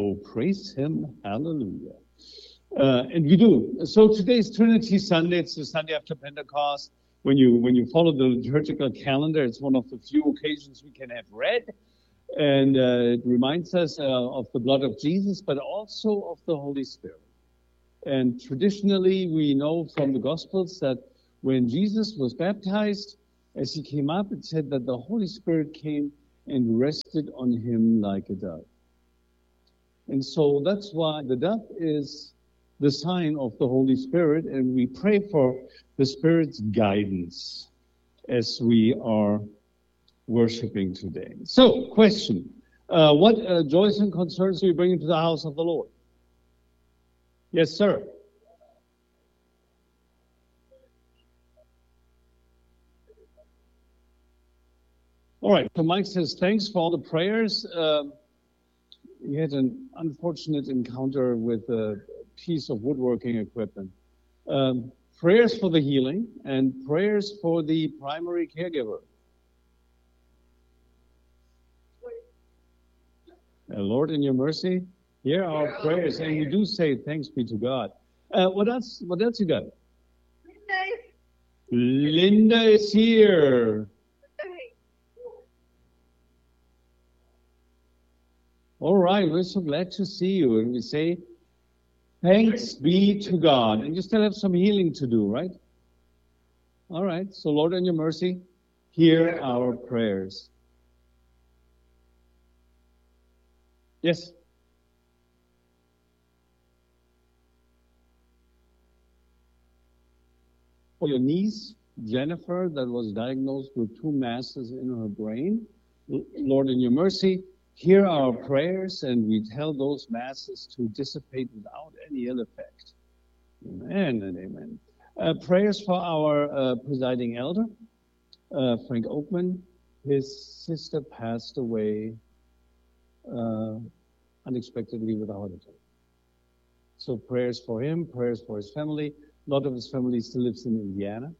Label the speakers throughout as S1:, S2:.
S1: Oh, praise him. Hallelujah. And we do. So today's Trinity Sunday. It's the Sunday after Pentecost. When you follow the liturgical calendar, it's one of the few occasions we can have read. And it reminds us of the blood of Jesus, but also of the Holy Spirit. And traditionally, we know from the Gospels that when Jesus was baptized, as he came up, it said that the Holy Spirit came and rested on him like a dove. And so that's why the dove is the sign of the Holy Spirit, and we pray for the Spirit's guidance as we are worshiping today. So, question. What joys and concerns do you bring into the house of the Lord? Yes, sir. All right, so Mike says, thanks for all the prayers. He had an unfortunate encounter with a piece of woodworking equipment. Prayers for the healing and prayers for the primary caregiver. Lord, in your mercy, hear our prayers, and we do say thanks be to God. What else? What else you got? Linda is here. All right, we're so glad to see you, and we say thanks be to God. And you still have some healing to do, right? All right, so Lord, in your mercy, hear our prayers. Yes. For your niece, Jennifer, that was diagnosed with 2 masses in her brain, Lord, in your mercy, hear our prayers, and we tell those masses to dissipate without any ill effect. Amen and amen. Prayers for our presiding elder, Frank Oakman. His sister passed away unexpectedly with a heart attack. So prayers for him, prayers for his family. A lot of his family still lives in Indiana.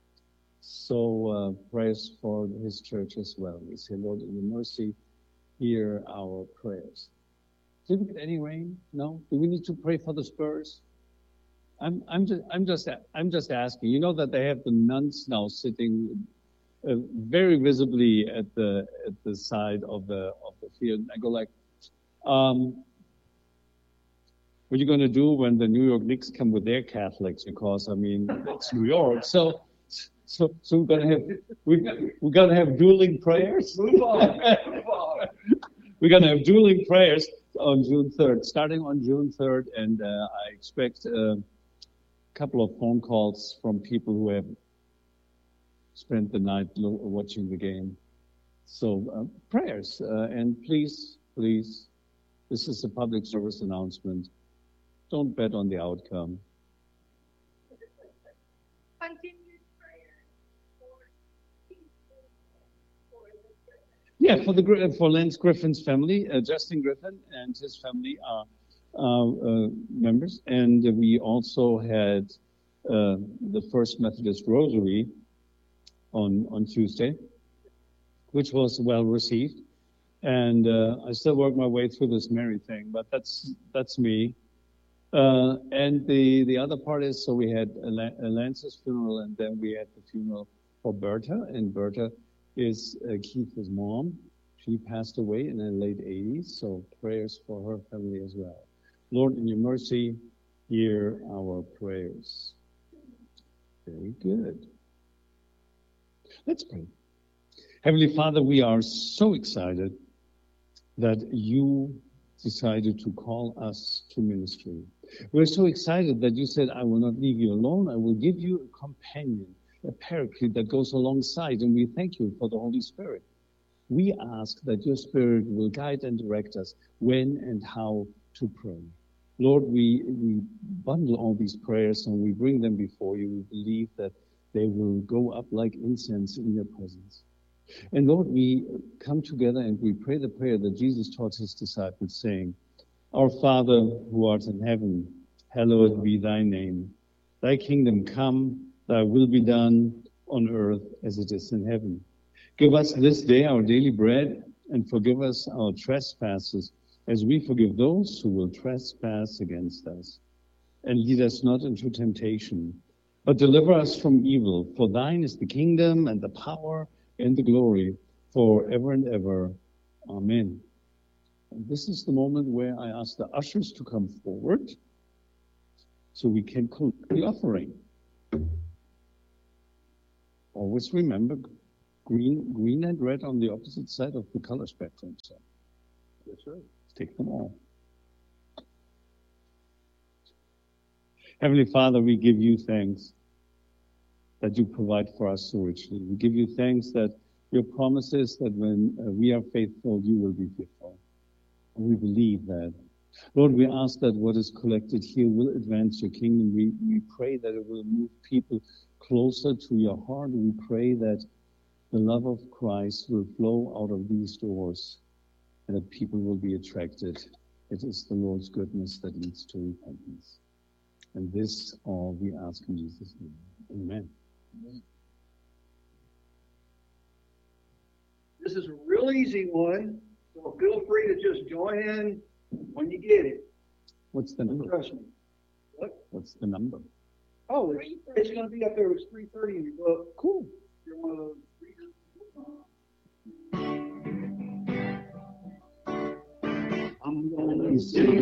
S1: So prayers for his church as well. We say, Lord, in your mercy, hear our prayers. Did we get any rain? No? Do we need to pray for the Spurs? I'm just asking. You know that they have the nuns now sitting very visibly at the side of the field. I go like, what are you going to do when the New York Knicks come with their Catholics? Because I mean, it's New York, so we're gonna have dueling prayers. Move on. We're gonna have dueling prayers on June 3rd, starting on June 3rd, and I expect a couple of phone calls from people who have spent the night watching the game. So prayers, and please, this is a public service announcement. Don't bet on the outcome. Yeah, for Lance Griffin's family, Justin Griffin and his family are members, and we also had the First Methodist Rosary on Tuesday, which was well received. And I still work my way through this Mary thing, but that's me. And the other part is, so we had Lance's funeral, and then we had the funeral for Berta, and Berta is Keith's mom. She passed away in her late 80s, so prayers for her family as well. Lord, in your mercy, hear our prayers. Very good. Let's pray. Heavenly Father, we are so excited that you decided to call us to ministry. We're so excited that you said, I will not leave you alone. I will give you a companion, a paraclete that goes alongside, and we thank you for the Holy Spirit. We ask that your Spirit will guide and direct us when and how to pray. Lord, we bundle all these prayers and we bring them before you. We believe that they will go up like incense in your presence. And Lord, we come together and we pray the prayer that Jesus taught his disciples, saying, Our Father, who art in heaven, hallowed be thy name. Thy kingdom come, thy will be done on earth as it is in heaven. Give us this day our daily bread, and forgive us our trespasses, as we forgive those who will trespass against us. And lead us not into temptation, but deliver us from evil. For thine is the kingdom and the power and the glory forever and ever. Amen. And this is the moment where I ask the ushers to come forward so we can collect the offering. Always remember green and red on the opposite side of the color spectrum. So that's right. Take them all. Heavenly Father, we give you thanks that you provide for us so richly. We give you thanks that your promise is that when we are faithful, you will be faithful. And we believe that. Lord, we ask that what is collected here will advance your kingdom. We pray that it will move people closer to your heart. We pray that the love of Christ will flow out of these doors and that people will be attracted. It is the Lord's goodness that leads to repentance. And this all we ask in Jesus' name. Amen.
S2: This is a real easy one, so feel free to just join in when you get it.
S1: What's the number?
S2: Trust me. What?
S1: What's the number?
S2: Oh, it's going to be up there. It's 3:30 in your book.
S1: Cool.
S2: You're one of those readers. I'm going to